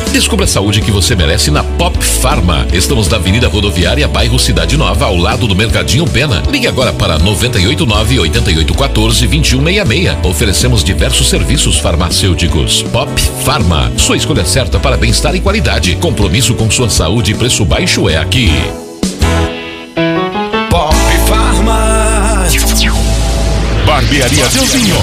Descubra a saúde que você merece na Pop Pharma. Estamos na Avenida Rodoviária, bairro Cidade Nova, ao lado do Mercadinho Pena. Ligue agora para 989-8814-2166. Oferecemos diversos serviços farmacêuticos. Pop Pharma, sua escolha certa para bem-estar e qualidade. Compromisso com sua saúde e preço baixo é aqui. Pop Pharma. Barbearia Deusinho.